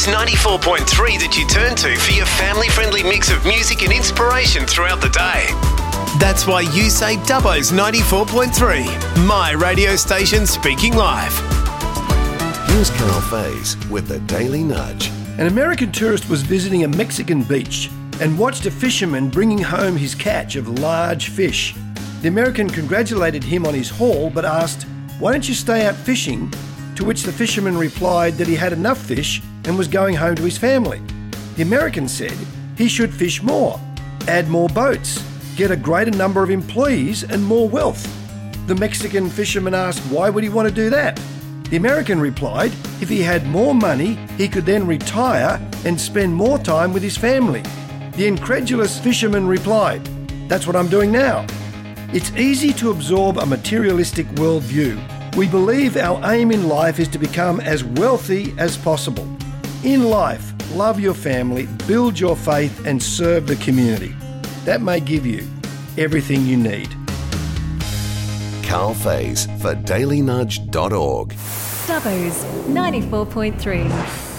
Dubbo's 94.3 that you turn to for your family-friendly mix of music and inspiration throughout the day. That's why you say Dubbo's 94.3, my radio station speaking live. Here's Carl Faze with the Daily Nudge. An American tourist was visiting a Mexican beach and watched a fisherman bringing home his catch of large fish. The American congratulated him on his haul but asked, "Why don't you stay out fishing?" To which the fisherman replied that he had enough fish and was going home to his family. The American said he should fish more, add more boats, get a greater number of employees and more wealth. The Mexican fisherman asked why would he want to do that? The American replied if he had more money, he could then retire and spend more time with his family. The incredulous fisherman replied, "That's what I'm doing now." It's easy to absorb a materialistic worldview. We believe our aim in life is to become as wealthy as possible. In life, love your family, build your faith and serve the community. That may give you everything you need. Carl Faze for dailynudge.org. Dubbo's 94.3.